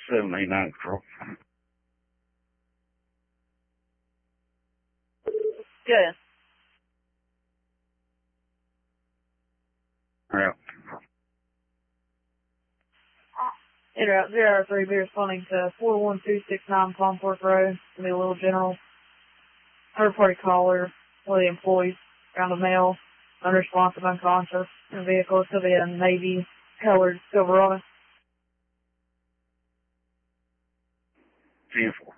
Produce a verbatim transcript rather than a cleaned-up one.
seven eight nine control. Good. Yeah. Interrupt zero three B responding to four one two six nine Palm Fork Road. It's gonna be a little general. Third party caller, one of the employees, found a male, unresponsive, unconscious, in a vehicle. It's gonna be a navy colored Silverado. ten four.